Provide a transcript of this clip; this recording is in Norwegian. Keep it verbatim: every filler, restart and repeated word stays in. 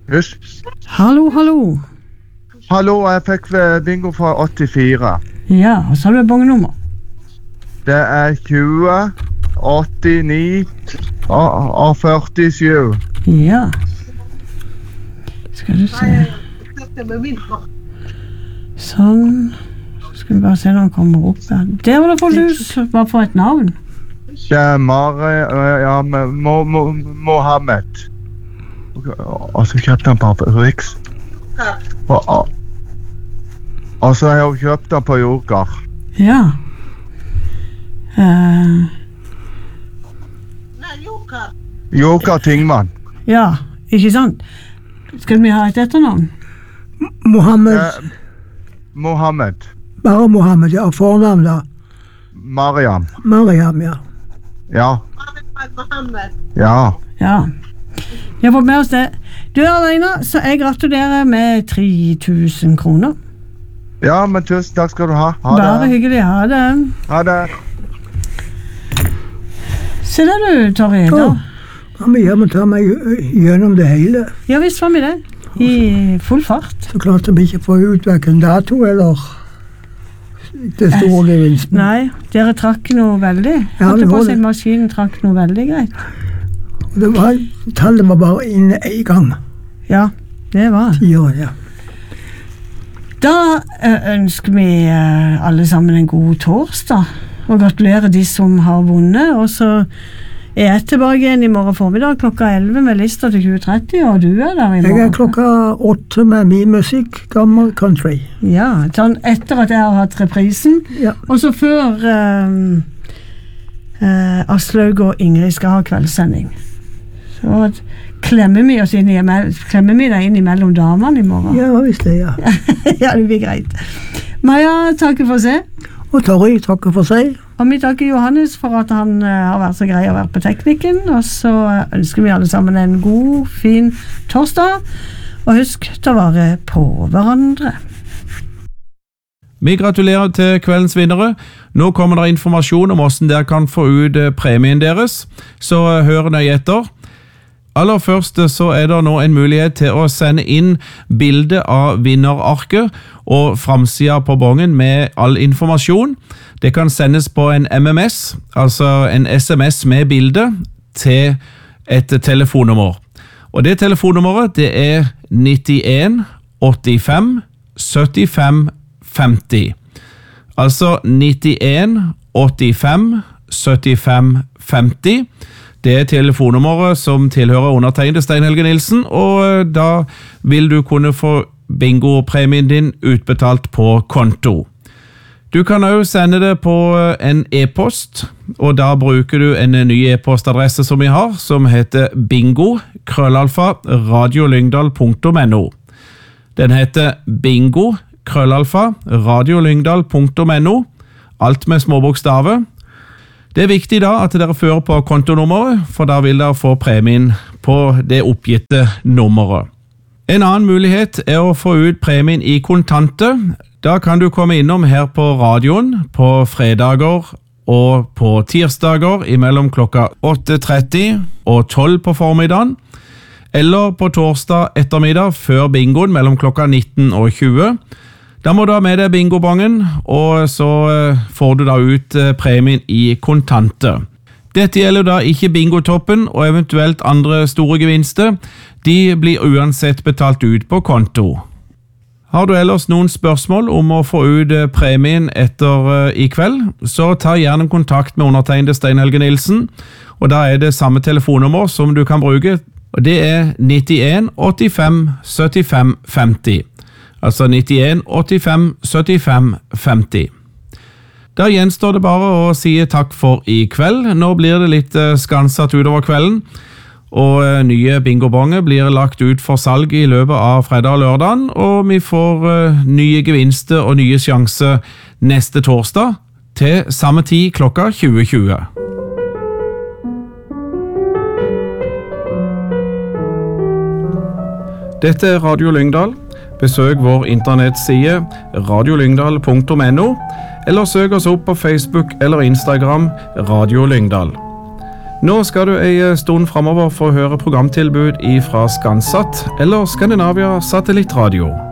Hus. Hallo, hallo. Hallo, jeg fikk bingo fra åttifire. Ja, og så har du bongenummer. Det er tjue, åttini og, og førtisju. Ja. Skal du se. Sånn. Så skal vi bare se når han kommer opp her. Der var det for lus, bare for et navn. Det er Mari, ja, Mo, Mo, Mohammed. Og så kjøpte han på Riks. Og, og, og så har jeg kjøpt han på Joker. Ja. Uh, Joker Tingmann. ja, ikke sant? Skal vi ha et etternavn? Mohammed. Eh, Mohammed. Bare Mohammed, ja. Fornavn da. Mariam. Mariam, ja. Ja. Ja. Ja. Vi har fått med oss det. Du er alene, så jeg gratulerer med tre tusen kroner. Ja, men tusen takk skal du ha. Ha Bare det. hyggelig, ha det. Ha det. Se der du, Torre. Ja. Da. Ja, men jeg må ta meg gjennom det hele. Ja, visst var vi det. I full fart. Så klart de ikke får ut hverken dato eller det store gevinsten. Nei, dere trakk noe veldig. Ja, Holdt det på var å si det. maskinen trakk noe veldig greit. Det var, tallet var bare inne en gang. Ja, det var. Ti år, ja. Da eh, ønsker vi eh, alle sammen en god torsdag, og gratulerer de som har vunnet, og så er jeg tilbake igjen i morgen formiddag klokka elleve med lista til tjue tretti, og du er der i morgen. Jeg er klokka åtte med min musikk, gammel country. Ja, sånn etter at jeg har hatt reprisen, Ja. og så før eh, eh, Aslaug og Ingrid skal ha kveldssending. Så klemmer vi oss inn i, klemmer vi deg inn imellom damene i morgen. Ja, visst det, ja. Ja, det blir greit. Maja, takker for seg. Og Torri, takker for seg. Og vi takker Johannes for at han uh, har vært så grei å være på teknikken. Og så ønsker vi alle sammen en god, fin torsdag. Og husk, ta vare på hverandre. Vi gratulerer til kveldens vinnere. Nå kommer det informasjon om hvordan dere kan få ut premien deres, så hør nøye etter. Aller først så er det nå en mulighet til å sende inn bilde av vinnerarket og framsida på bongen med all informasjon. Det kan sendes på en M M S, altså en S M S med bilde, til et telefonnummer. Og det telefonnummeret det er nittien åttifem syttifem femti. Altså nittien åttifem syttifem femti. Det er telefonnummeret som tilhører undertegnede Stein Helge Nilsen, og da vil du kunne få bingo-premien din utbetalt på konto. Du kan også sende det på en e-post, og da bruker du en ny e-postadresse som vi har, som heter bingo, krøllalfa, radiolyngdal punktum no. Den heter bingo, krøllalfa, radiolyngdal punktum no, alt med små bokstaver. Det er viktig da at dere fører på kontonummeret, for da vil dere få premien på det oppgitte nummeret. En annen mulighet er å få ut premien i kontante. Da kan du komme innom her på radioen på fredager og på tirsdager imellom klokka åtte tretti og tolv på formiddagen, eller på torsdag ettermiddag før bingoen mellom klokka nitten og tjue. Da må du ha med deg bingobongen, og så får du da ut premien i kontante. Dette gjelder da ikke bingotoppen og eventuelt andre store gevinster. De blir uansett betalt ut på konto. Har du ellers noen spørsmål om å få ut premien etter i kveld, så ta gjerne kontakt med undertegnede Stein Helge Nilsen, og da er det samme telefonnummer som du kan bruke, og det er nittien åttifem syttifem femti. Altså nittien åttifem syttifem femti. Da gjenstår det bare å si takk for i kveld. Nå blir det litt skansatt utover kvelden, og nye bingobonger blir lagt ut for salg i løpet av fredag og lørdagen, og vi får nye gevinster og nye sjanser neste torsdag til samme tid klokka tjue tjue. Dette er Radio Lyngdal. Besøk vår internettside radiolyngdal punktum no, eller søk oss opp på Facebook eller Instagram Radio Lyngdal. Nå skal du en stund fremover få høre programtilbud fra Skansatt eller Skandinavia Satellittradio.